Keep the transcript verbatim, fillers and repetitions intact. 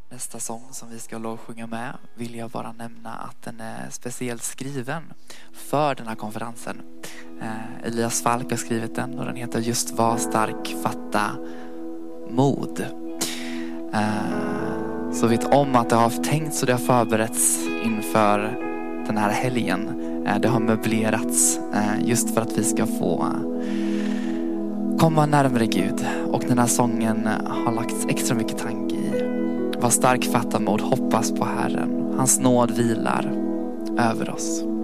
Nästa sång som vi ska lovsjunga med vill jag bara nämna att den är speciellt skriven för den här konferensen. Eh, Elias Falk har skrivit den och den heter Just var stark, fatta mod. Eh, så vet om att det har tänkts och det har förberetts inför den här helgen. Eh, det har möblerats eh, just för att vi ska få komma närmare Gud. Och den här sången har lagts extra mycket tanke i. Var stark, fatta mod, hoppas på Herren. Hans nåd vilar över oss.